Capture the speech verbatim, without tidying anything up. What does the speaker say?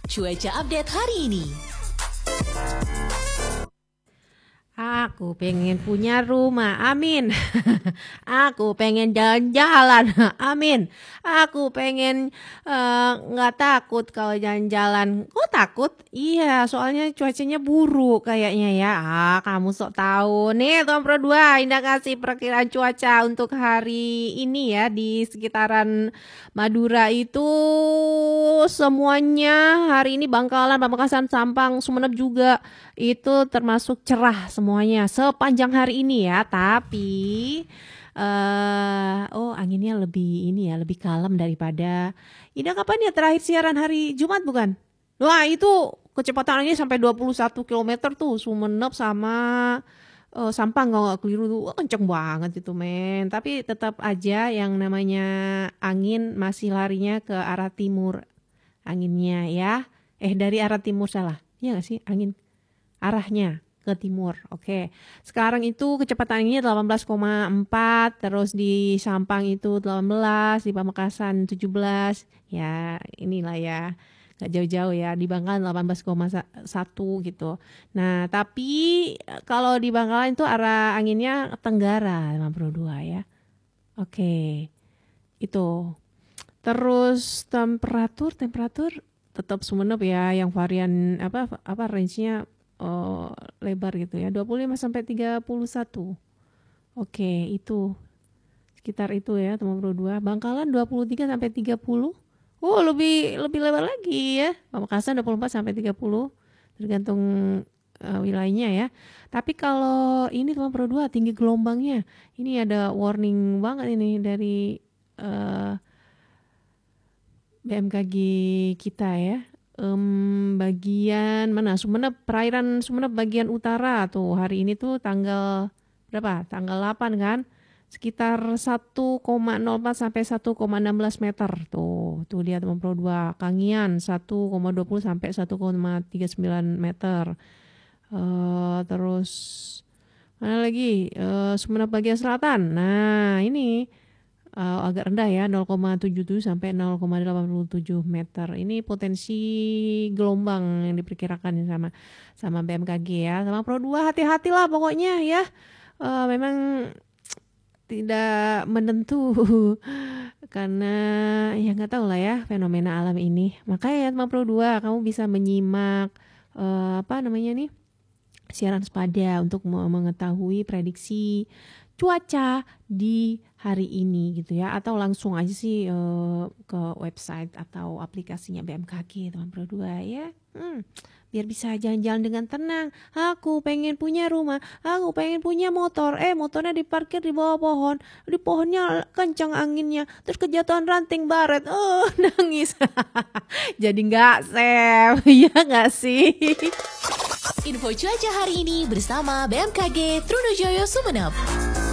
Cuaca update hari ini. Aku pengen punya rumah, amin. Aku pengen jalan-jalan, amin. Aku pengen nggak uh, takut kalau jalan-jalan. Kok takut? Iya, soalnya cuacanya buruk kayaknya ya. Ah, kamu sok tahu. Nih, Tuan Pro dua, Indah kasih perkiraan cuaca untuk hari ini ya di sekitaran Madura itu semuanya hari ini Bangkalan, Pamekasan, Sampang, Sumeneb juga itu termasuk cerah semuanya sepanjang hari ini ya. Tapi uh, oh anginnya lebih ini ya, lebih kalem daripada Indah kapan ya terakhir siaran hari Jumat bukan? Wah itu kecepatan anginnya sampai dua puluh satu kilometer tuh Sumeneb sama uh, Sampang kalau nggak keliru tuh. Wah, kenceng banget itu men. Tapi tetap aja yang namanya angin masih larinya ke arah timur anginnya ya. Eh dari arah timur salah. Iya nggak sih angin arahnya ke timur. Oke. Sekarang itu kecepatan anginnya delapan belas koma empat, terus di Sampang itu delapan belas, di Pamekasan tujuh belas. Ya, inilah ya. Enggak jauh-jauh ya. Di Bangkalan delapan belas koma satu gitu. Nah, tapi kalau di Bangkalan itu arah anginnya tenggara lima puluh dua ya. Oke. Itu. Terus temperatur temperatur tetap Sumeneb ya yang varian apa apa range-nya Oh, lebar gitu ya, dua puluh lima sampai tiga puluh satu. Oke, itu sekitar itu ya, lima puluh dua. Bangkalan dua puluh tiga sampai tiga puluh. Oh, lebih lebih lebar lagi ya. Pamekasan dua puluh empat sampai tiga puluh tergantung uh, wilayahnya ya. Tapi kalau ini lima puluh dua tinggi gelombangnya. Ini ada warning banget ini dari uh, B M K G kita ya. Um, bagian mana Sumeneb, perairan Sumeneb bagian utara tuh hari ini tuh tanggal berapa? Tanggal delapan kan? Sekitar satu koma nol empat sampai satu koma satu enam meter tuh. Tuh lihat lima puluh dua. Kangian satu koma dua puluh sampai satu koma tiga sembilan meter. Uh, terus mana lagi? Uh, Sumeneb bagian selatan. Nah, ini Uh, agak rendah ya, nol koma tujuh tujuh sampai nol koma delapan tujuh meter. Ini potensi gelombang yang diperkirakan sama sama B M K G ya. Sama Pro dua hati-hatilah pokoknya ya. Uh, memang tidak menentu karena ya nggak tahu lah ya fenomena alam ini. Makanya sama Pro dua kamu bisa menyimak uh, apa namanya nih siaran sepada untuk mengetahui prediksi cuaca di hari ini gitu ya, atau langsung aja sih uh, ke website atau aplikasinya B M K G teman Pro dua ya. Hmm, biar bisa jalan-jalan dengan tenang. Aku pengen punya rumah, aku pengen punya motor. Eh motornya diparkir di bawah pohon, di pohonnya kencang anginnya, terus kejatuhan ranting baret. Oh nangis. Jadi nggak safe, ya nggak sih? Info cuaca hari ini bersama B M K G Trunojoyo Sumeneb.